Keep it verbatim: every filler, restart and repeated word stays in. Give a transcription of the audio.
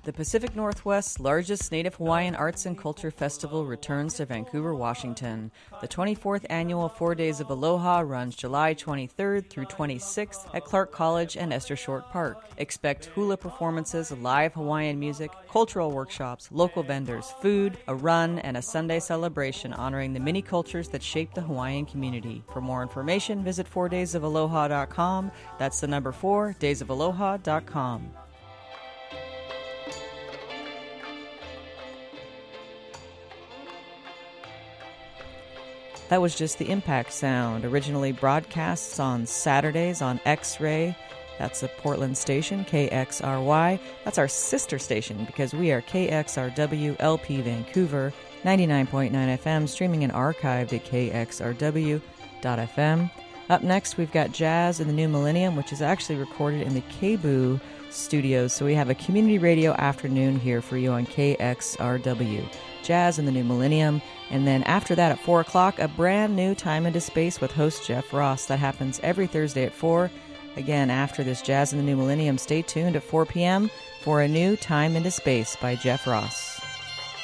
The Pacific Northwest's largest Native Hawaiian Arts and Culture Festival returns to Vancouver, Washington. The twenty-fourth annual Four Days of Aloha runs July twenty-third through twenty-sixth at Clark College and Esther Short Park. Expect hula performances, live Hawaiian music, cultural workshops, local vendors, food, a run, and a Sunday celebration honoring the many cultures that shape the Hawaiian community. For more information, visit four days of aloha dot com. That's the number four, days of aloha dot com. That was just the Impact Sound, originally broadcasts on Saturdays on X-Ray. That's a Portland station, K X R Y. That's our sister station because we are K X R W L P Vancouver, ninety-nine point nine F M, streaming and archived at K X R W dot F M. Up next, we've got Jazz in the New Millennium, which is actually recorded in the K B U studios. So we have a community radio afternoon here for you on K X R W. Jazz in the New Millennium. And then after that at four o'clock, a brand new Time into Space with host Jeff Ross. That happens every Thursday at four. Again, after this Jazz in the New Millennium, stay tuned at four p.m. for a new Time into Space by Jeff Ross.